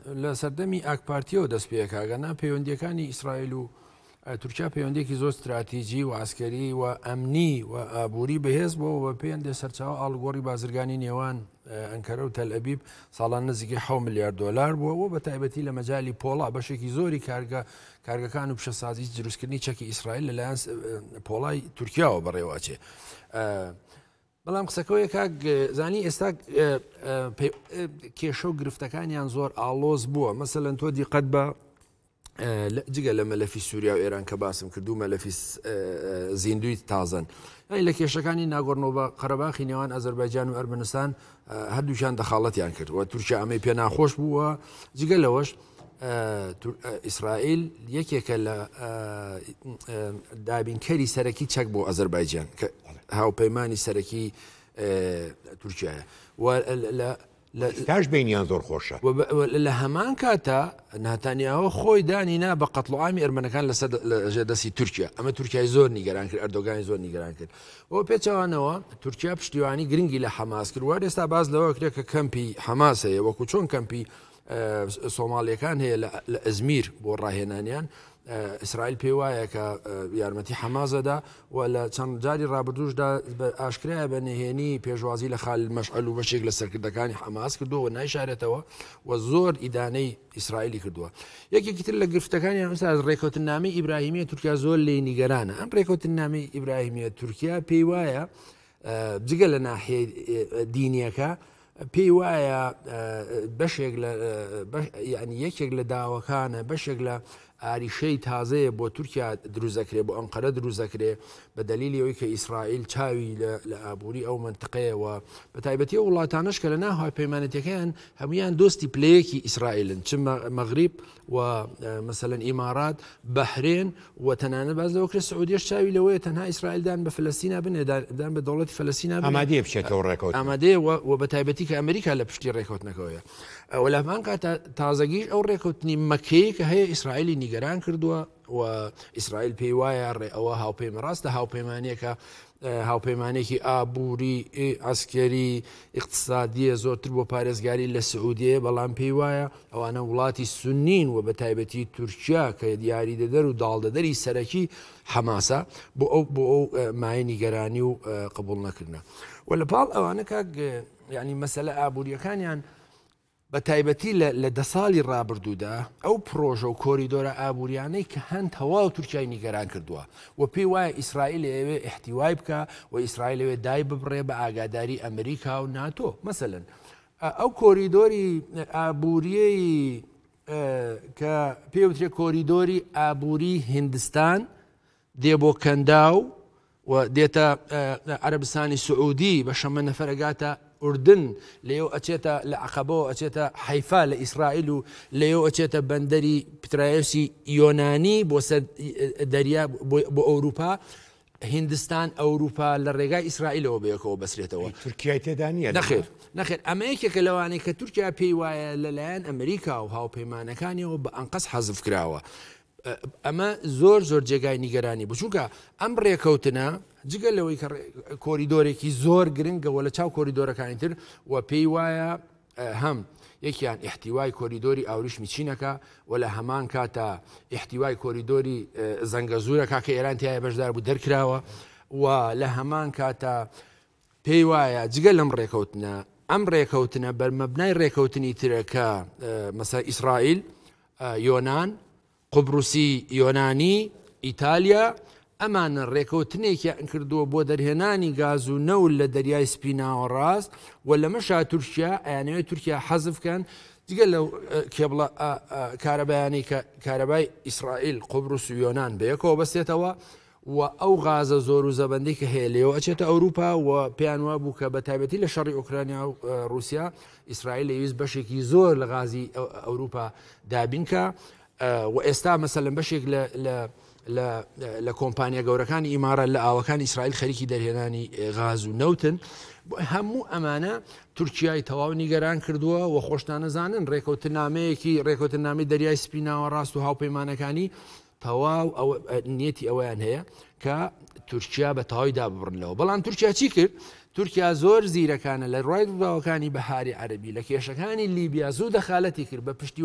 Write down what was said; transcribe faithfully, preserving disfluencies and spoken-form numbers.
لە سەردەمی ئاکپارتیەوە دەست پێکاگەنا پەیوەندیەکانی ئیسرائیل و تورکیا پەیوەندێکی زۆر استراتیژی و ئاسکەری و ئەمنی و ئابووری بەهێز بۆ بە پێیان دێ سەرچاوە ئاڵگۆڕی بازرگانی نێوان ئەنکەرە و تەل ئەبیب ساڵان نزیکی حەوت ملیارد دۆلار بووە بە تایبەتی لە مەجای پۆڵا بەشێکی زۆری کارگە کارگەکان و پیشەسازی دروستکردنی چەکی ئیسرائیل لەلایەن پۆڵای تورکیاوە بەڕێوەچێ. بەڵام قسەکەوەیە کاک زانی ئێستا کێشە و گرفتەکانیان زۆر ئاڵۆز بووە. مەسەلەن تۆ دیقەت بە جگە لە مەلەفی سووریا و ئێران کە باسم کردو مەلەفی زیندوی تازن لە کێشەکانی ناگۆڕنەوە بە قەرەباخی نێوان ئەزەربایجان و ئەرمەنستان هەردووشان دەخاڵەتیان کرد و تورکیا ئەمەی پێ ناخۆش بووە. جگە لەوەش ئیسرائیل یەکێکە لە دابینکەری سەرەکی چەک بۆ ئەزەربایجان کە هاوپەیمانی سەرەکی تورکیایە تاش بینیان زۆر خۆشە. لە هەمان کاتە ناتانیاوە خۆی دانینا بە قەتڵعامی ئەرمەنەکان لە دەستی تورکیا. ئەمە تورکای زۆر نیگەران کرد، ئەردۆگانی زۆر نیگەران کرد. ئەوە پێچەوانەوە تورکیا پشتیوانی گرنگی لە حەماس کرد. وارد ئێستا باز لەوە کرێت کە کەمپی حەماس هەیە وەکو چۆن کەمپی سۆماڵیەکان هەیە لە ئەزمیر بۆ ڕاهێنانیان. ئیسرائیل پێی وایە کە یارمەتی حەمازەدا و لە چەند جاری ڕابردوشدا ئاشکرایە بە نهێنی پێشوازی لە خال مەشعەل و بەشێک لە سەرکردەکانی حەماس کردووە نایشارێتەوە و زۆر ئیدانەی ئیسرائیلی کردووە. یەکێکی تر لە گرفتەکانیان ئێستا ڕێکەوتنامەی ئیبراهیمیە تورکیا زۆر لێی نیگەرانە. ئەم ڕێکەوتنامەی ئیبراهیمیە تورکیا پێی وایە جگە لە ناحیەی دینیەکە پێی وایە بەشێک یعنی یەکێک لە داواکانە بەشێک لە ئاریشەی تازەیە بۆ تورکیا دروزەکرێ بۆ ئەنقەرە دروزەکرێ بە دلیلی ئەوەی کە ئیسرائیل چاوی لە ئابووری ئەو منتقەیەوە بە تایبەتی وڵاتانش کە لە ناوهای پەیمانەتەکەیان هەمویان دۆستی پلەیەکی ئیسرائیلن چ مەغریب و مەسەلەن ئیمارات بەحرێن و تەنانە باز لەوە کرێ سعودیەش چاوی لەوەیە تەنها ئیسرائیلدان بە فلەستینە بنێ دان بە دەوڵەتی فەلەستینە ئامادەیە بچێتەوە ڕێکەوت ئامادەیە و بە تایبەتی کە ئەمریکا لە پشتی ڕێکەوتنەکەوەیە. وەلەمان کاتە تازەگیش ئەو ڕێکەوتنی مەکەی کە هەیە ئیسرائیلی نیگەران کردووە و ئیسرائیل پێی وایە ڕێ ئەوە هاوپەیمە ڕاستە هاوپەیمانێکە هاوپەیمانێکی ئابووری ئەسکەری اقتصادیە زۆرتر بۆ پارێزگاری لە سعودیە بەڵام پێی وایە ئەوانە وڵاتی سونین و بە تایبەتی تورکیا کە دیاری دەدەر و داڵدەدەری سەرەکی حەماسە بۆ ئەو بۆ ئەو مای نیگەرانی و قبول نەکردنە. و لە پاڵ ئەوانە کاک ینی مەسەلە ئابوووریەکانیان بە تایبەتی لە دە ساڵی ڕابردوودا ئەو پرۆژە و کۆریدۆرە ئابوووریانەی کە هەند هەواڵ تورکیای نیگەران کردووە و پێی وایە ئیسرائیل ئەوێ احتیوای بکە و ئیسرائیل ئەوێ دای ببڕێ بە ئاگاداری ئەمریکا و ناتۆ. مەسەلەن ئەو کۆریدۆری ئابووریەی کە پێوترێ کۆریدۆری ئابووری هیندستان دێ بۆ کەنداو و دێتە عەرەبستانی سعودی بە شەمە نەفەرەگاتە ئوردن لێو ئەچێتە لە عەقەبەوە ئەچێتە حەیفا لە ئیسرائیل و لێو ئەچێتە بەندەری پترایەوسی یۆنانی بۆ سەر دەریا بۆ ئەوروپا. هیندستان ئەوروپا لە ڕێگای ئیسرائیلەوە بەیەکەوە بەسرێتەوە. تورکیای تێدا نیە؟ نەخێر نەخێر ئەمە یەکێکە لەوانەیە کە تورکیا پێی وایە لەلایەن ئەمریکا و هاوپەیمانەکانیەوە بە ئەنقەس حەزف کراوە. ئەمە زۆر زۆر جێگای نیگەرانی بچووکە ئەم ڕێکەوتنە جگە لەوەی کە کۆریدۆرێکی زۆر گرنگەوە لە چاو کۆریدۆرەکانی تر و پێی وایە هەم یەکیان احتیوای کۆریدۆری ئاوریشمی چینەکە و لە هەمان کاتە احتیوای کۆریدۆری زەنگەزورەکە کە ئێران تایە بەشدار بوو دەرکراوە و لە هەمان کاتە پێی وایە جگە لەم ڕێکەوتنە ئەم ڕێکەوتنە بەرمەبنای ڕێکەوتنی ترەکە مەسەڵەن ئیسرائیل، یۆنان، قوبروسی یۆنانی، ئیتالیا ئەمانە ڕێکەوتنێکیان کردووە بۆ دەرهێنانی گاز و نەول لە دەریای سپیناوە ڕاست و لە مەشا تورکیا ئەیانەوێت تورکیا حەزفکەن جگە لەو کێبڵە کارەبایانی کە کارەبای ئیسرائیل، قوبروس و یۆنان بەیەکەوە بەستێتەوە و ئەو غازە زۆر و زەبەندی کە هەیە لێەوە ئەچێتە ئەوروپا و پێیان وا بوو کە بە تایبەتی لە شەڕی ئوکرانیا و رووسیا ئیسرائیل لەویست بەشێکی زۆر لە غازی ئەوروپا دابینکە و ئێستا مەسەلەن بەشێک لە کۆمپانیا گەورەکانی ئیمارات لە ئاوەکانی ئیسرائیل خەریکی دەرهێنانی غاز و نەوتن. هەموو ئەمانە تورکیای تەواو نیگەران کردووە و خۆشتانەزانن ڕێکەوتنامەیەکی ڕێکەوتنامەی دەریای سپیناوە ڕاست و هاوپەیمانەکانی تەواو نیەتی ئەویان هەیە کە تورکیا بە تەواویدا ببڕنەوە. بەڵام تورکیا چی کرد؟ تورکیا زۆر زیرەکانە لە ڕای ڕووداوەکانی بەهاری عەرەبی لە کێشەکانی لیبیا زوو دەخالەتی کرد بە پشتی